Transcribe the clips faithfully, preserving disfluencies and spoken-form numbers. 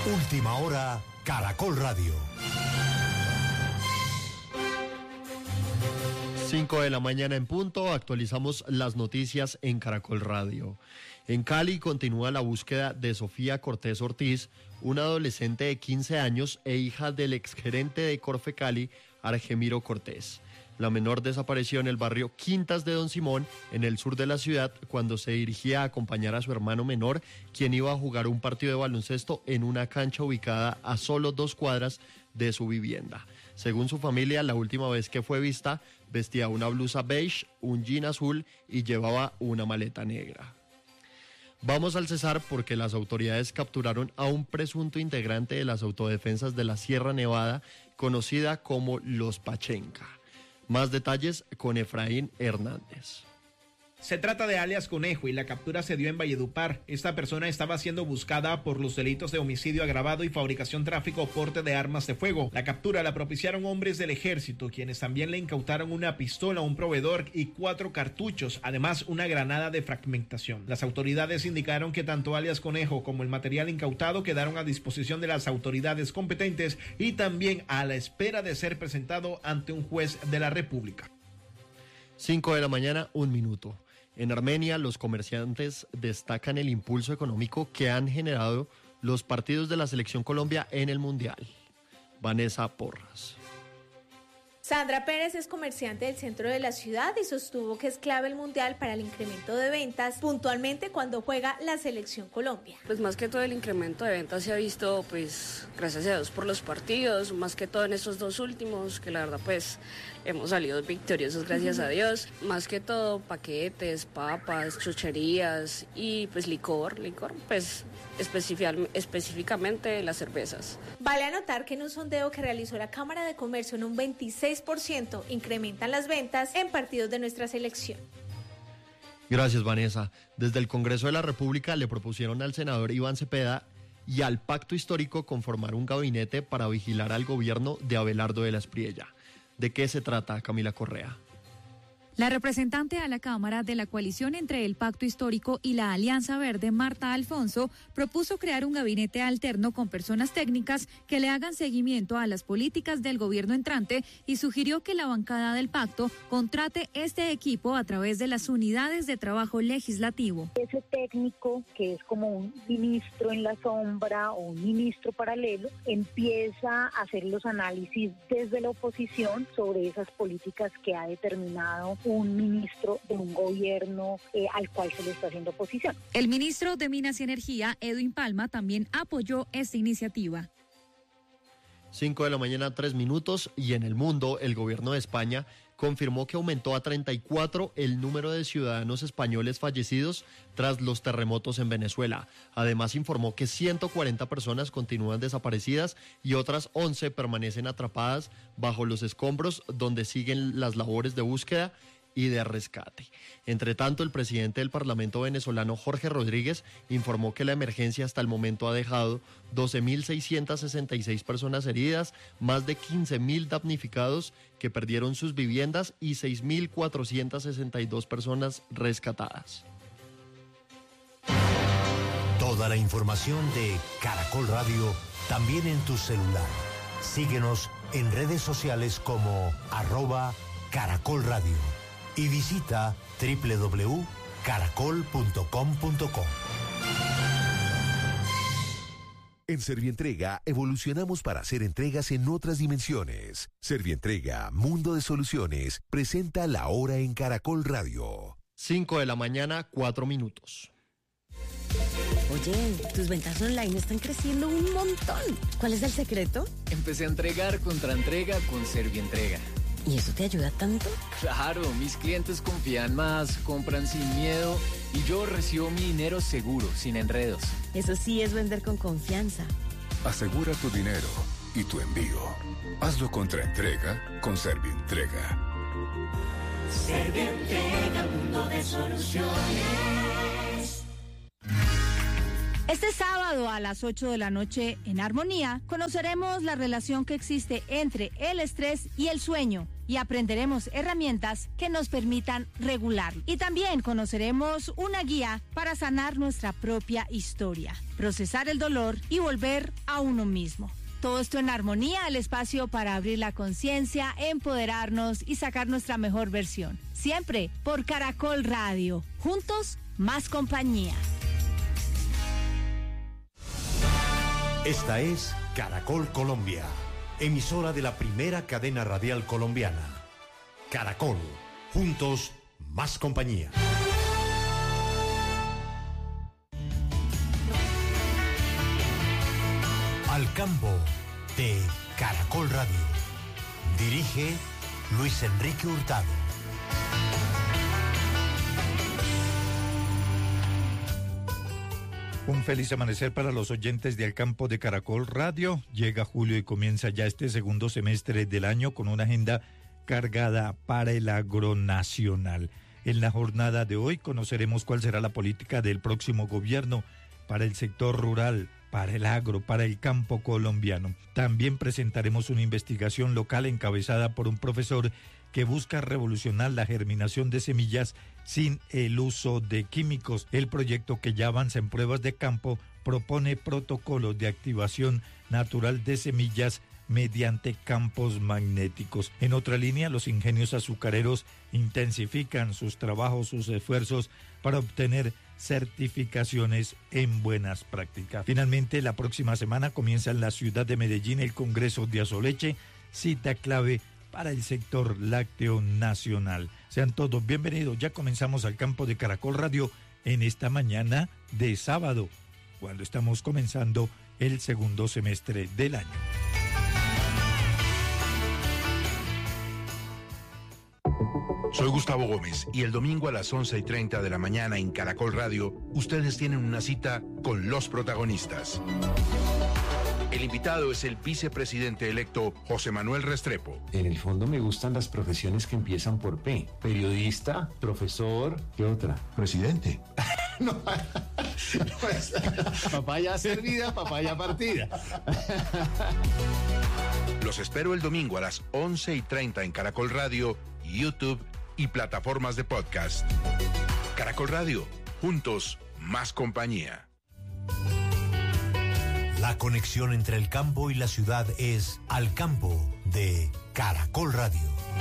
Última hora, Caracol Radio. cinco de la mañana en punto, actualizamos las noticias en Caracol Radio. En Cali continúa la búsqueda de Sofía Cortés Ortiz, una adolescente de quince años e hija del exgerente de Corfe Cali, Argemiro Cortés. La menor desapareció en el barrio Quintas de Don Simón, en el sur de la ciudad, cuando se dirigía a acompañar a su hermano menor, quien iba a jugar un partido de baloncesto en una cancha ubicada a solo dos cuadras de su vivienda. Según su familia, la última vez que fue vista, vestía una blusa beige, un jean azul y llevaba una maleta negra. Vamos al Cesar porque las autoridades capturaron a un presunto integrante de las autodefensas de la Sierra Nevada, conocida como Los Pachenca. Más detalles con Efraín Hernández. Se trata de alias Conejo y la captura se dio en Valledupar. Esta persona estaba siendo buscada por los delitos de homicidio agravado y fabricación, tráfico o porte de armas de fuego. La captura la propiciaron hombres del ejército, quienes también le incautaron una pistola a un proveedor y cuatro cartuchos, además una granada de fragmentación. Las autoridades indicaron que tanto alias Conejo como el material incautado quedaron a disposición de las autoridades competentes y también a la espera de ser presentado ante un juez de la República. cinco de la mañana, un minuto. En Armenia, los comerciantes destacan el impulso económico que han generado los partidos de la Selección Colombia en el Mundial. Vanessa Porras. Sandra Pérez es comerciante del centro de la ciudad y sostuvo que es clave el Mundial para el incremento de ventas, puntualmente cuando juega la Selección Colombia. Pues más que todo el incremento de ventas se ha visto, pues, gracias a Dios por los partidos, más que todo en estos dos últimos, que la verdad, pues, hemos salido victoriosos, gracias a Dios. Más que todo paquetes, papas, chucherías y, pues, licor, licor, pues, específicamente las cervezas. Vale anotar que en un sondeo que realizó la Cámara de Comercio, en un veintiséis por ciento incrementan las ventas en partidos de nuestra selección. Gracias, Vanessa. Desde el Congreso de la República le propusieron al senador Iván Cepeda y al Pacto Histórico conformar un gabinete para vigilar al gobierno de Abelardo de la Espriella. ¿De qué se trata, Camila Correa? La representante a la Cámara de la coalición entre el Pacto Histórico y la Alianza Verde, Marta Alfonso, propuso crear un gabinete alterno con personas técnicas que le hagan seguimiento a las políticas del gobierno entrante y sugirió que la bancada del pacto contrate este equipo a través de las unidades de trabajo legislativo. Ese técnico, que es como un ministro en la sombra o un ministro paralelo, empieza a hacer los análisis desde la oposición sobre esas políticas que ha determinado un ministro de un gobierno eh, al cual se le está haciendo oposición. El ministro de Minas y Energía, Edwin Palma, también apoyó esta iniciativa. cinco de la mañana, tres minutos, y en el mundo, el gobierno de España confirmó que aumentó a treinta y cuatro el número de ciudadanos españoles fallecidos tras los terremotos en Venezuela. Además, informó que ciento cuarenta personas continúan desaparecidas y otras once permanecen atrapadas bajo los escombros, donde siguen las labores de búsqueda y de rescate. Entre tanto, el presidente del Parlamento venezolano, Jorge Rodríguez, informó que la emergencia hasta el momento ha dejado doce mil seiscientas sesenta y seis personas heridas, más de quince mil damnificados que perdieron sus viviendas y seis mil cuatrocientas sesenta y dos personas rescatadas. Toda la información de Caracol Radio también en tu celular. Síguenos en redes sociales como arroba Caracol Radio. Y visita doble u doble u doble u punto caracol punto com punto co. En Servientrega evolucionamos para hacer entregas en otras dimensiones. Servientrega, Mundo de Soluciones, presenta La Hora en Caracol Radio. cinco de la mañana, cuatro minutos. Oye, tus ventas online están creciendo un montón. ¿Cuál es el secreto? Empecé a entregar contra entrega con Servientrega. ¿Y eso te ayuda tanto? Claro, mis clientes confían más, compran sin miedo y yo recibo mi dinero seguro, sin enredos. Eso sí es vender con confianza. Asegura tu dinero y tu envío. Hazlo contra entrega con Servientrega. Servientrega, mundo de soluciones. Este sábado a las ocho de la noche en Armonía conoceremos la relación que existe entre el estrés y el sueño. y aprenderemos herramientas que nos permitan regular. Y también conoceremos una guía para sanar nuestra propia historia, procesar el dolor y volver a uno mismo. Todo esto en Armonía, el espacio para abrir la conciencia, empoderarnos y sacar nuestra mejor versión. Siempre por Caracol Radio. Juntos, más compañía. Esta es Caracol Colombia, emisora de la primera cadena radial colombiana. Caracol, juntos, más compañía. Al campo de Caracol Radio. Dirige Luis Enrique Hurtado. Un feliz amanecer para los oyentes de Al Campo de Caracol Radio. Llega julio y comienza ya este segundo semestre del año con una agenda cargada para el agronacional. En la jornada de hoy conoceremos cuál será la política del próximo gobierno para el sector rural, para el agro, para el campo colombiano. También presentaremos una investigación local encabezada por un profesor que busca revolucionar la germinación de semillas sin el uso de químicos. El proyecto, que ya avanza en pruebas de campo, propone protocolos de activación natural de semillas mediante campos magnéticos. En otra línea, los ingenios azucareros intensifican sus trabajos, sus esfuerzos para obtener certificaciones en buenas prácticas. Finalmente, la próxima semana comienza en la ciudad de Medellín el Congreso de Azoleche, cita clave para el sector lácteo nacional. Sean todos bienvenidos. Ya comenzamos Al Campo de Caracol Radio en esta mañana de sábado, cuando estamos comenzando el segundo semestre del año. Soy Gustavo Gómez y el domingo a las once y treinta de la mañana en Caracol Radio, ustedes tienen una cita con los protagonistas. El invitado es el vicepresidente electo José Manuel Restrepo. En el fondo me gustan las profesiones que empiezan por P. Periodista, profesor, ¿qué otra? Presidente. No, pues, papaya servida, papaya partida. Los espero el domingo a las once y treinta en Caracol Radio, YouTube y plataformas de podcast. Caracol Radio, juntos, más compañía. La conexión entre el campo y la ciudad es Al Campo de Caracol Radio.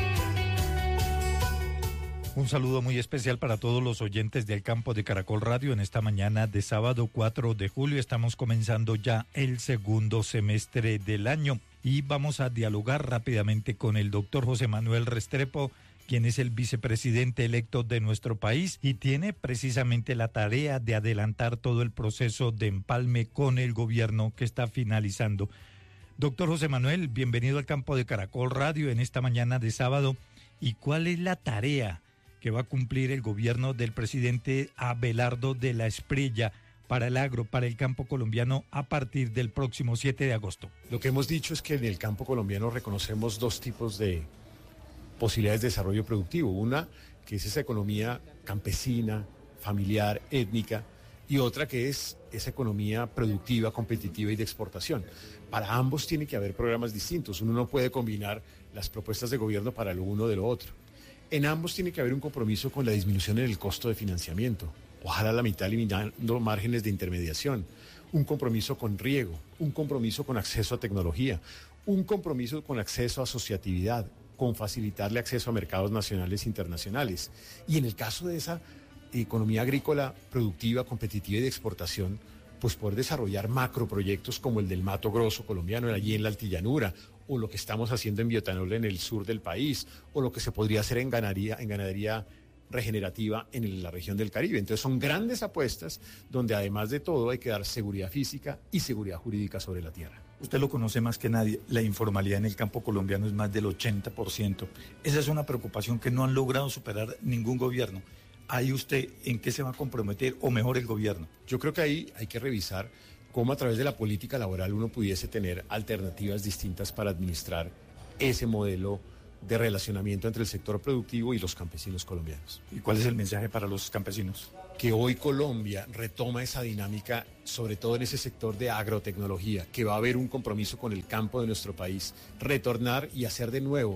Un saludo muy especial para todos los oyentes del Campo de Caracol Radio en esta mañana de sábado cuatro de julio. Estamos comenzando ya el segundo semestre del año y vamos a dialogar rápidamente con el doctor José Manuel Restrepo, quien es el vicepresidente electo de nuestro país y tiene precisamente la tarea de adelantar todo el proceso de empalme con el gobierno que está finalizando. Doctor José Manuel, bienvenido al Campo de Caracol Radio en esta mañana de sábado. ¿Y cuál es la tarea que va a cumplir el gobierno del presidente Abelardo de la Espriella para el agro, para el campo colombiano a partir del próximo siete de agosto? Lo que hemos dicho es que en el campo colombiano reconocemos dos tipos de posibilidades de desarrollo productivo. Una, que es esa economía campesina, familiar, étnica, y otra que es esa economía productiva, competitiva y de exportación. Para ambos tiene que haber programas distintos. Uno no puede combinar las propuestas de gobierno para lo uno de lo otro. En ambos tiene que haber un compromiso con la disminución en el costo de financiamiento, ojalá la mitad eliminando márgenes de intermediación, un compromiso con riego, un compromiso con acceso a tecnología, un compromiso con acceso a asociatividad, con facilitarle acceso a mercados nacionales e internacionales. Y en el caso de esa economía agrícola productiva, competitiva y de exportación, pues poder desarrollar macroproyectos como el del Mato Grosso colombiano, allí en la altillanura, o lo que estamos haciendo en bioetanol en el sur del país, o lo que se podría hacer en ganadería, en ganadería regenerativa en la región del Caribe. Entonces son grandes apuestas donde además de todo hay que dar seguridad física y seguridad jurídica sobre la tierra. Usted lo conoce más que nadie, la informalidad en el campo colombiano es más del ochenta por ciento. Esa es una preocupación que no han logrado superar ningún gobierno. ¿Ahí usted en qué se va a comprometer o mejor el gobierno? Yo creo que ahí hay que revisar cómo a través de la política laboral uno pudiese tener alternativas distintas para administrar ese modelo de relacionamiento entre el sector productivo y los campesinos colombianos. ¿Y cuál es el mensaje para los campesinos? Que hoy Colombia retoma esa dinámica, sobre todo en ese sector de agrotecnología, que va a haber un compromiso con el campo de nuestro país, retornar y hacer de nuevo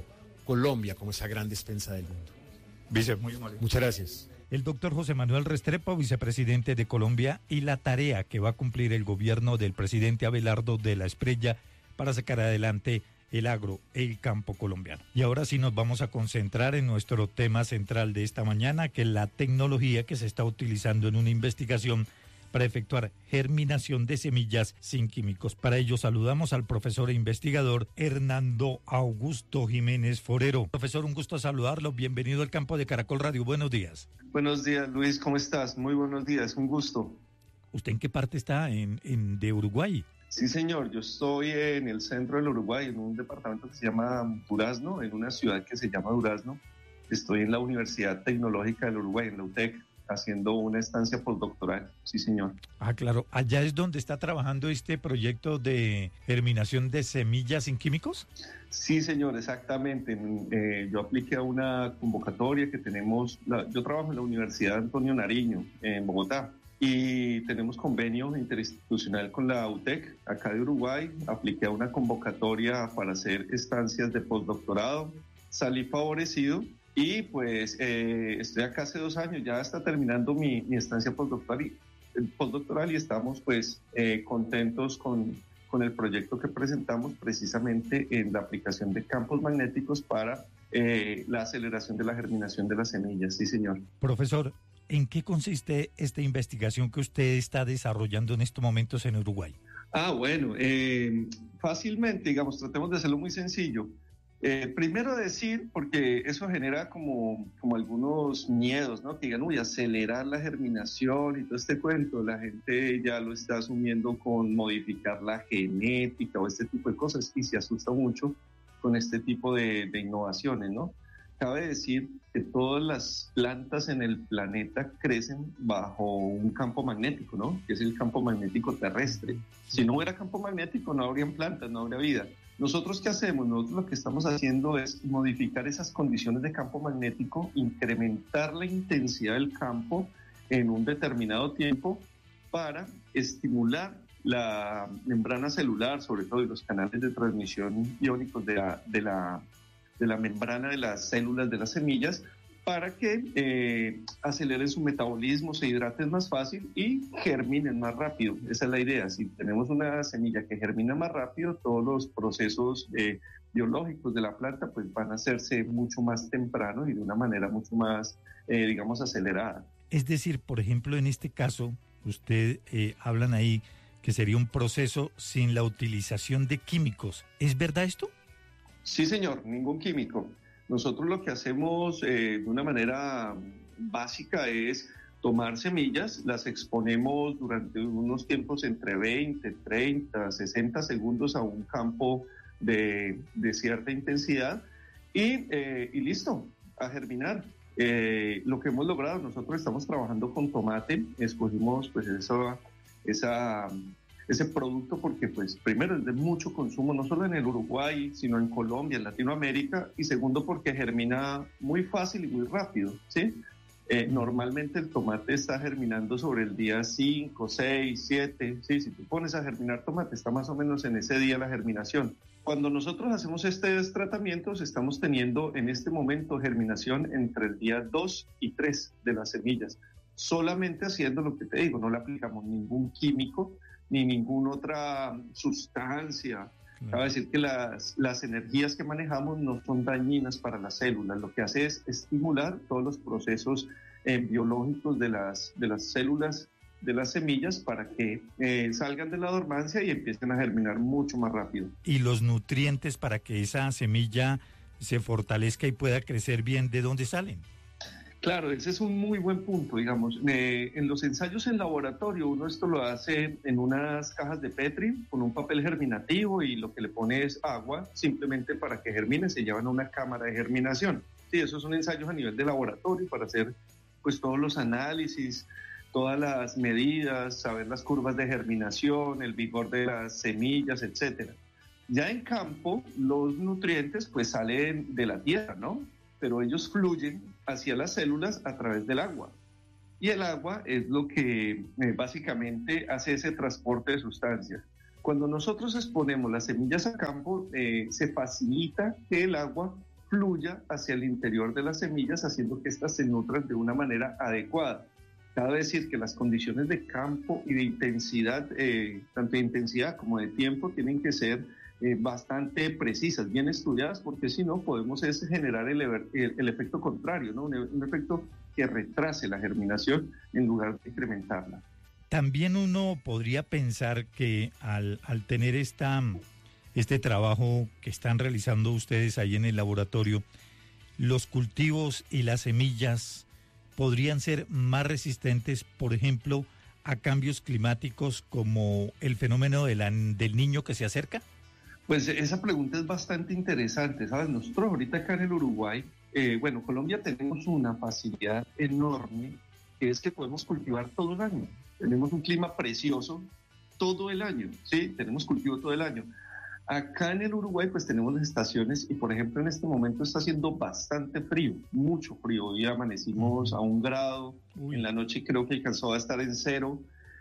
Colombia como esa gran despensa del mundo. Vice, muy amable. Muchas gracias. El doctor José Manuel Restrepo, vicepresidente de Colombia, y la tarea que va a cumplir el gobierno del presidente Abelardo de la Espriella para sacar adelante el agro, el campo colombiano. Y ahora sí nos vamos a concentrar en nuestro tema central de esta mañana, que es la tecnología que se está utilizando en una investigación para efectuar germinación de semillas sin químicos. Para ello saludamos al profesor e investigador Hernando Augusto Jiménez Forero. Profesor, un gusto saludarlo. Bienvenido al campo de Caracol Radio. Buenos días. Buenos días, Luis. ¿Cómo estás? Muy buenos días. Un gusto. ¿Usted en qué parte está en, en de Uruguay? Sí, señor. Yo estoy en el centro del Uruguay, en un departamento que se llama Durazno, en una ciudad que se llama Durazno. Estoy en la Universidad Tecnológica del Uruguay, en la U T E C, haciendo una estancia postdoctoral. Sí, señor. Ah, claro. ¿Allá es donde está trabajando este proyecto de germinación de semillas sin químicos? Sí, señor, exactamente. Eh, yo apliqué a una convocatoria que tenemos. La, yo trabajo en la Universidad Antonio Nariño, en Bogotá, y tenemos convenio interinstitucional con la U T E C, acá de Uruguay. Apliqué a una convocatoria para hacer estancias de postdoctorado. Salí favorecido. Y pues eh, estoy acá hace dos años, ya está terminando mi, mi estancia postdoctoral y, postdoctoral y estamos pues eh, contentos con, con el proyecto que presentamos precisamente en la aplicación de campos magnéticos para eh, la aceleración de la germinación de las semillas. Sí, señor. Profesor, ¿en qué consiste esta investigación que usted está desarrollando en estos momentos en Uruguay? Ah, bueno, eh, fácilmente, digamos, tratemos de hacerlo muy sencillo. Eh, primero decir, porque eso genera como, como algunos miedos, ¿no? Que digan, uy, acelerar la germinación y todo este cuento. La gente ya lo está asumiendo con modificar la genética o este tipo de cosas y se asusta mucho con este tipo de, de innovaciones, ¿no? Cabe decir que todas las plantas en el planeta crecen bajo un campo magnético, ¿no? Que es el campo magnético terrestre. Si no hubiera campo magnético, no habrían plantas, no habría vida. ¿Nosotros qué hacemos? Nosotros lo que estamos haciendo es modificar esas condiciones de campo magnético, incrementar la intensidad del campo en un determinado tiempo para estimular la membrana celular, sobre todo en los canales de transmisión iónicos de la, de la, de la membrana de las células de las semillas, para que eh, aceleren su metabolismo, se hidraten más fácil y germinen más rápido. Esa es la idea. Si tenemos una semilla que germina más rápido, todos los procesos eh, biológicos de la planta pues van a hacerse mucho más temprano y de una manera mucho más, eh, digamos, acelerada. Es decir, por ejemplo, en este caso, usted eh, hablan ahí que sería un proceso sin la utilización de químicos. ¿Es verdad esto? Sí, señor, ningún químico. Nosotros lo que hacemos eh, de una manera básica es tomar semillas, las exponemos durante unos tiempos entre veinte, treinta, sesenta segundos a un campo de, de cierta intensidad y, eh, y listo, a germinar. Eh, lo que hemos logrado, nosotros estamos trabajando con tomate, escogimos pues esa... esa ese producto porque pues primero es de mucho consumo, no solo en el Uruguay, sino en Colombia, en Latinoamérica, y segundo porque germina muy fácil y muy rápido, ¿sí? Eh, normalmente el tomate está germinando sobre el día cinco, seis, siete, ¿sí? Si tú pones a germinar tomate, está más o menos en ese día la germinación. Cuando nosotros hacemos estos tratamientos, estamos teniendo en este momento germinación entre el día dos y tres de las semillas, solamente haciendo lo que te digo, no le aplicamos ningún químico, ni ninguna otra sustancia. Cabe decir que las, las energías que manejamos no son dañinas para las células. Lo que hace es estimular todos los procesos eh, biológicos de las, de las células de las semillas para que eh, salgan de la dormancia y empiecen a germinar mucho más rápido. Y los nutrientes para que esa semilla se fortalezca y pueda crecer bien, ¿de dónde salen? Claro, ese es un muy buen punto, digamos. Eh, en los ensayos en laboratorio, uno esto lo hace en unas cajas de Petri con un papel germinativo y lo que le pone es agua, simplemente para que germine, se llevan a una cámara de germinación. Sí, esos son ensayos a nivel de laboratorio para hacer pues todos los análisis, todas las medidas, saber las curvas de germinación, el vigor de las semillas, etcétera. Ya en campo, los nutrientes pues salen de la tierra, ¿no? Pero ellos fluyen hacia las células a través del agua. Y el agua es lo que eh, básicamente hace ese transporte de sustancias. Cuando nosotros exponemos las semillas a campo, eh, se facilita que el agua fluya hacia el interior de las semillas, haciendo que éstas se nutran de una manera adecuada. Cabe decir que las condiciones de campo y de intensidad, eh, tanto de intensidad como de tiempo, tienen que ser eh, bastante precisas, bien estudiadas, porque si no podemos es generar el, el, el efecto contrario, ¿no? un, un efecto que retrase la germinación en lugar de incrementarla. También uno podría pensar que al, al tener esta, este trabajo que están realizando ustedes ahí en el laboratorio, los cultivos y las semillas podrían ser más resistentes, por ejemplo, a cambios climáticos como el fenómeno de la, del niño que se acerca? Pues esa pregunta es bastante interesante, ¿sabes? Nosotros ahorita acá en el Uruguay, eh, bueno, Colombia tenemos una facilidad enorme, que es que podemos cultivar todo el año. Tenemos un clima precioso todo el año, ¿sí? Tenemos cultivo todo el año. Acá en el Uruguay pues tenemos las estaciones y por ejemplo en este momento está haciendo bastante frío, mucho frío. Hoy amanecimos a un grado, Uy. En la noche creo que alcanzó a estar en cero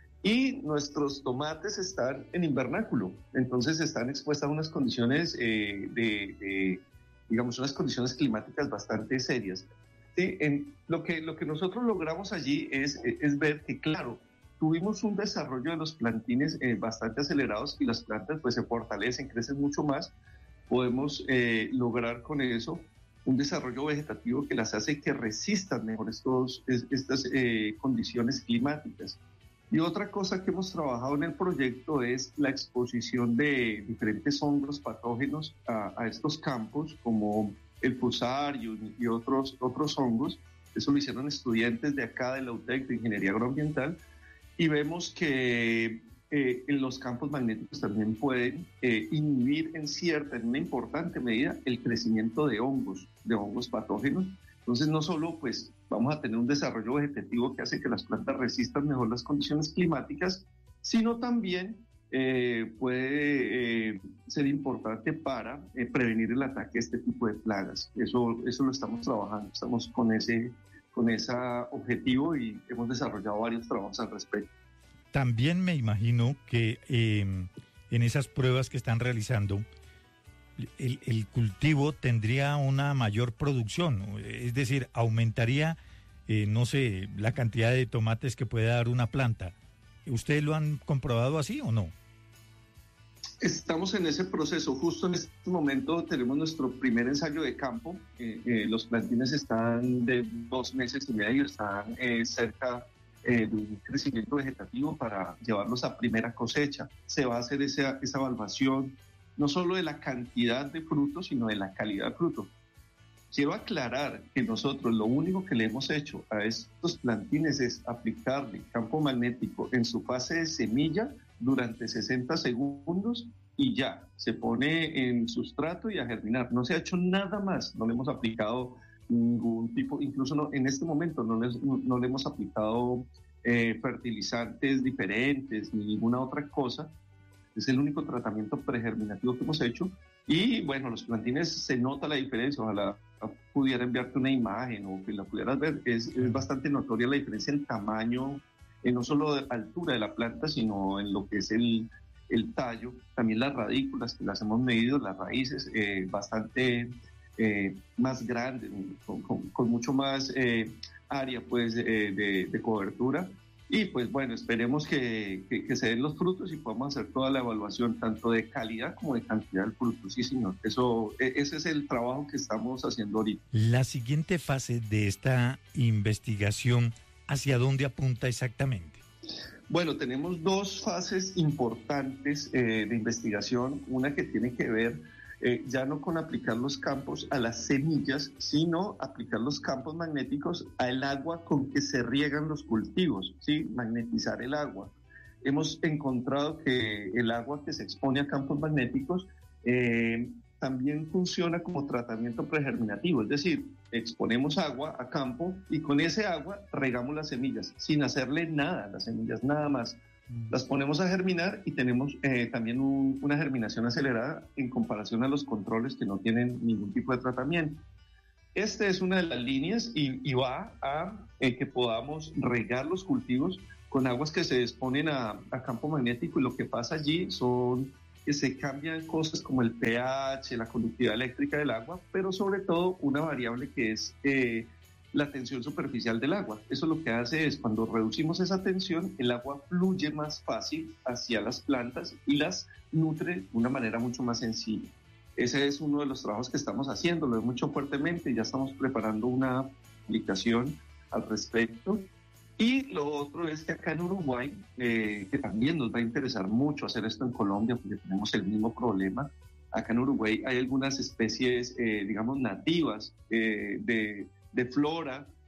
y nuestros tomates están en invernáculo, entonces están expuestas a unas condiciones eh, de, de, digamos, unas condiciones climáticas bastante serias. Sí, en lo que, lo que nosotros logramos allí es, es ver que claro, tuvimos un desarrollo de los plantines eh, bastante acelerados y las plantas pues se fortalecen, crecen mucho más. Podemos eh, lograr con eso un desarrollo vegetativo que las hace que resistan mejor estos, es, estas eh, condiciones climáticas. Y otra cosa que hemos trabajado en el proyecto es la exposición de diferentes hongos patógenos a, a estos campos, como el fusario y otros, otros hongos. Eso lo hicieron estudiantes de acá de la U T E C de Ingeniería Agroambiental. Y vemos que eh, en los campos magnéticos también pueden eh, inhibir en cierta, en una importante medida, el crecimiento de hongos, de hongos patógenos. Entonces no solo pues vamos a tener un desarrollo vegetativo que hace que las plantas resistan mejor las condiciones climáticas, sino también eh, puede eh, ser importante para eh, prevenir el ataque de este tipo de plagas. Eso, eso lo estamos trabajando, estamos con ese... con ese objetivo y hemos desarrollado varios trabajos al respecto. También me imagino que eh, en esas pruebas que están realizando, el, el cultivo tendría una mayor producción, es decir, aumentaría, eh, no sé, la cantidad de tomates que puede dar una planta. ¿Ustedes lo han comprobado así o no? Estamos en ese proceso. Justo en este momento tenemos nuestro primer ensayo de campo. Eh, eh, los plantines están de dos meses y medio, están eh, cerca eh, de un crecimiento vegetativo para llevarlos a primera cosecha. Se va a hacer esa, esa evaluación no solo de la cantidad de frutos, sino de la calidad de fruto. Quiero aclarar que nosotros lo único que le hemos hecho a estos plantines es aplicarle campo magnético en su fase de semilla durante sesenta segundos y ya, se pone en sustrato y a germinar. No se ha hecho nada más, no le hemos aplicado ningún tipo, incluso no, en este momento no, les, no, no le hemos aplicado eh, fertilizantes diferentes ni ninguna otra cosa. Es el único tratamiento pregerminativo que hemos hecho y bueno, los plantines se nota la diferencia. Ojalá pudiera enviarte una imagen o que la pudieras ver. Es, es bastante notoria la diferencia en tamaño, eh, no solo de altura de la planta, sino en lo que es el, el tallo, también las radículas que las hemos medido, las raíces eh, bastante eh, más grandes, con, con, con mucho más eh, área pues, eh, de, de cobertura. Y pues bueno, esperemos que, que, que se den los frutos y podamos hacer toda la evaluación, tanto de calidad como de cantidad del fruto. Sí, señor. Eso, ese es el trabajo que estamos haciendo ahorita. La siguiente fase de esta investigación, ¿hacia dónde apunta exactamente? Bueno, tenemos dos fases importantes eh, de investigación. Una que tiene que ver Eh, ya no con aplicar los campos a las semillas, sino aplicar los campos magnéticos al agua con que se riegan los cultivos, ¿sí? Magnetizar el agua. Hemos encontrado que el agua que se expone a campos magnéticos eh, también funciona como tratamiento pregerminativo, es decir, exponemos agua a campo y con ese agua regamos las semillas, sin hacerle nada a las semillas, nada más. Las ponemos a germinar y tenemos eh, también un, una germinación acelerada en comparación a los controles que no tienen ningún tipo de tratamiento. Esta es una de las líneas y, y va a eh, que podamos regar los cultivos con aguas que se exponen a, a campo magnético y lo que pasa allí son que se cambian cosas como el pH, la conductividad eléctrica del agua, pero sobre todo una variable que es eh, la tensión superficial del agua. Eso lo que hace es, cuando reducimos esa tensión, el agua fluye más fácil hacia las plantas y las nutre de una manera mucho más sencilla. Ese es uno de los trabajos que estamos haciendo, lo hemos hecho fuertemente, ya estamos preparando una aplicación al respecto. Y lo otro es que acá en Uruguay, eh, que también nos va a interesar mucho hacer esto en Colombia, porque tenemos el mismo problema. Acá en Uruguay hay algunas especies, eh, digamos, nativas eh, de, de flora